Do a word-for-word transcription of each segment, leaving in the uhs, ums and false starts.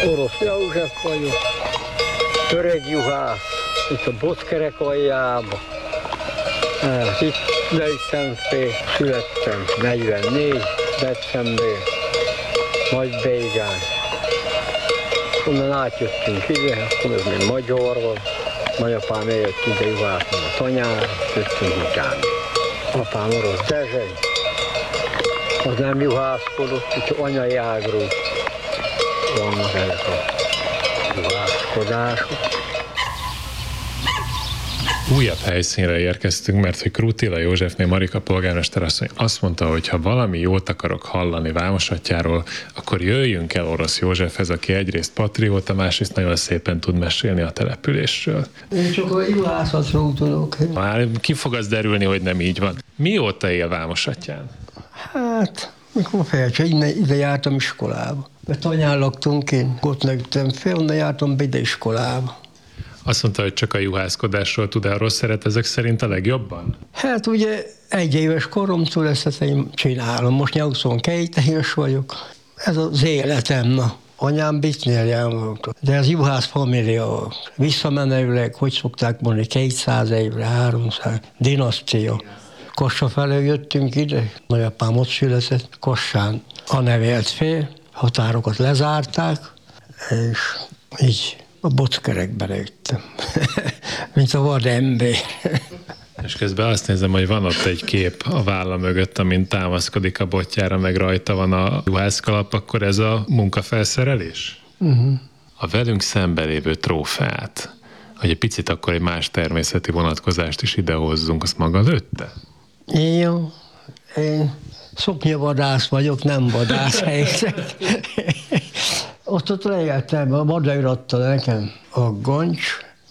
Orosz József vagyok, öreg juhász, itt a Boszkerek aljába. Itt nőttem fél, születtem negyvennégy december, Nagybeigán. Onnan átjöttünk ide, akkor ez még magyar volt. Nagyapám eljött ide juhászni a tanyára, jöttünk utána. Apám orosz Dezsely, az nem juhászkodott, itt anyai ágról vannak ezek a juhászkodások. Újabb helyszínre érkeztünk, mert hogy Krútilla Józsefné Marika polgármester asszony azt mondta, hogy ha valami jót akarok hallani Vámosatyáról, akkor jöjjünk el Orosz Józsefhez, aki egyrészt patrióta, másrészt nagyon szépen tud mesélni a településről. Én csak a juhászatról tudok. Már ki fog az derülni, hogy nem így van. Mióta él Vámosatyán? Hát, mikor felcse, ide, ide jártam iskolába. Mert anyán laktunk én, ott nőttem fel, onnan jártam be ide iskolába. Azt mondta, hogy csak a juhászkodásról tud arról szeret ezek szerint a legjobban? Hát ugye egy éves koromtól ezt én csinálom. Most nyolcvankét éves vagyok. Ez az életem, na. Anyám bitnél jár volt. De ez juhász família volt. Visszamenőleg, hogy szokták mondani, kétszáz évre, háromszáz, dinasztia. Kossa felől jöttünk ide. Nagyapám ott született, Kossán a nevelt fél. Határokat lezárták, és így a Boszkerekben nőttem, mint a vadember. És közben azt nézem, hogy van ott egy kép a válla mögött, amin támaszkodik a botjára, meg rajta van a juhászkalap, akkor ez a munkafelszerelés? Uh-huh. A velünk szembe lévő trófeát, hogy egy picit akkor egy más természeti vonatkozást is idehozzunk, azt maga lőtte? Jó, én szoknyavadász vagyok, nem vadász helyzet. Ott ott leéltem, a Madár adta nekem a gancs,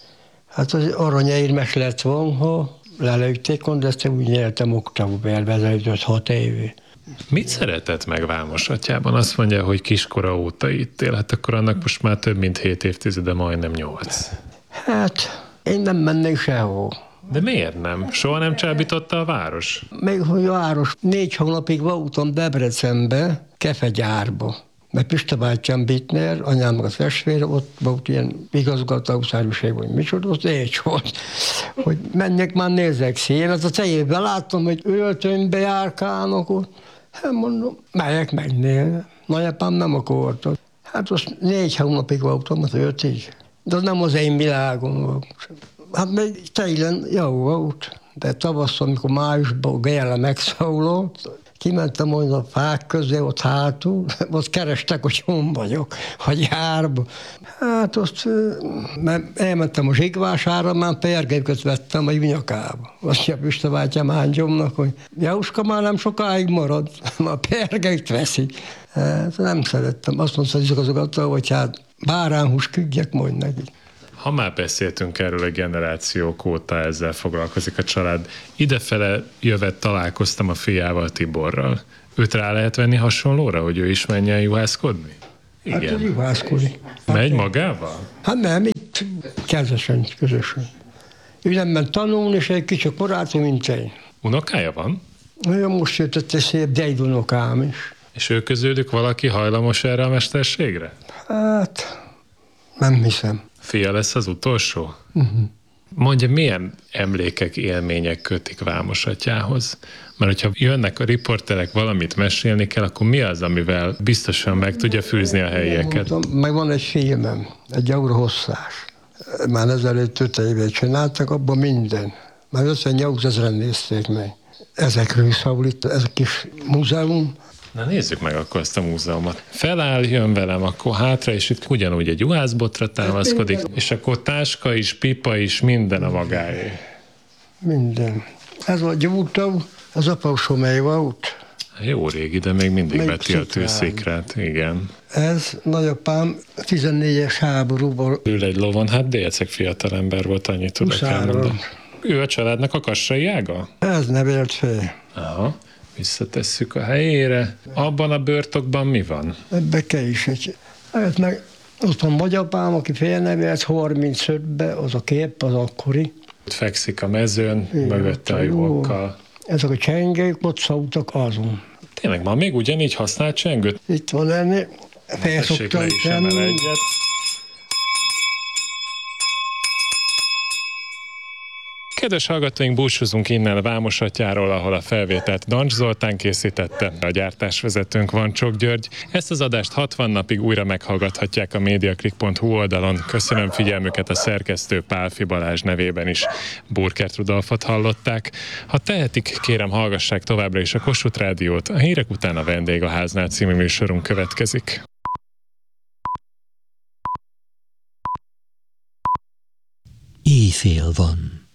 hát az aranyérmes lett volna, ha lelőtték, de ezt úgy nyertem októberben, ezelőtt hat éve. Mit szeretett meg Vámosatyában? Azt mondja, hogy kiskora óta itt él, hát akkor annak most már több mint hét évtizede, majdnem nyolc. Hát, én nem mennék sehol. De miért nem? Soha nem csábította a város? Még hogy a város. Négy hónapig voltam Debrecenbe, kefegyárba. Mert Pista bátyám Bittner, anyámnak a testvére, ott volt ilyen igazgatószerűség, vagy micsoda, az égy volt, hogy menjek már nézzek szélet. A tejében láttam, hogy öltönybe járkálnak ott. Hát mondom, melyek mennél? Nagyapám nem akarta. Hát azt négy hónapig voltam, az ötig. De az nem az én világom volt. Hát még télen jó volt, de tavasszal, amikor májusban Géla megszólalt, kimentem olyan a fák közé, ott hátul, ott kerestek, hogy hon vagyok, a gyárba. Hát azt, mert elmentem a Zsigvására, már pergelyköt vettem a nyakába. Azt mondja Pista bátyám Ángyomnak, hogy Jóska már nem sokáig marad, már pergelyt veszik. Hát nem szerettem. Azt mondta az igazgató, hogy hát báránhús küldjek majd neki. Ha már beszéltünk erről, a generációk óta ezzel foglalkozik a család. Idefele jövet találkoztam a fiával, Tiborral. Őt rá lehet venni hasonlóra, hogy ő is menjen juhászkodni? Igen. Hát juhászkodni. Megy magával? Hát nem, itt kezesen, közösen. Ő nem ment tanulni, és egy kicsit korától, mint én. Unokája van? Nagyon most jött egy szép dejdunokám is. És ő közülük valaki hajlamos erre a mesterségre? Hát, nem hiszem. Fia lesz az utolsó? Uh-huh. Mondja, milyen emlékek, élmények kötik Vámosatyához? Mert hogyha jönnek a riporterek, valamit mesélni kell, akkor mi az, amivel biztosan meg tudja fűzni a helyieket? Meg van egy filmem, egy óra hosszás. Már ezelőtt öt évet csináltak, abban minden. Már ötvennyolc ezeren nézték meg. Ezekről szól itt, ez a kis múzeum. Na nézzük meg akkor ezt a múzeumot. Feláll, jön velem akkor hátra, és itt ugyanúgy egy juhászbotra támaszkodik, és akkor táska is, pipa is, minden a magáé. Minden. Ez a gyújtó, az apósomé volt. Jó régi, de még mindig veti a tűszikrát, igen. Ez nagyapám tizennégyes háborúban. Ül egy lovon, hát délceg fiatalember volt, annyit tudok elmondani. Ő a családnak a kassai ága? Ez nevelt fel. Aha. Visszatesszük a helyére. Abban a börtokban mi van? Ebbe kell is egy. Hát meg ott van nagyapám, aki félnevelt harmincötben, az a kép, az akkori. Ott fekszik a mezőn, igen, mögötte a juhokkal. Ezek a csengők ott szóltak azon. Tényleg, ma még ugyanígy használ csengőt? Itt van ennél, Tessék, le is emel egyet. Kedves hallgatóink, búcsúzunk innen a Vámosatyáról, ahol a felvételt Dancs Zoltán készítette, a gyártásvezetőnk Vancsok György. Ezt az adást hatvan napig újra meghallgathatják a mediaclick pont hu oldalon. Köszönöm figyelmüket, a szerkesztő Pálfi Balázs nevében is. Burkert Rudolfot hallották. Ha tehetik, kérem, hallgassák továbbra is a Kossuth Rádiót. A hírek után a Vendég a háznál című műsorunk következik. Éjfél van.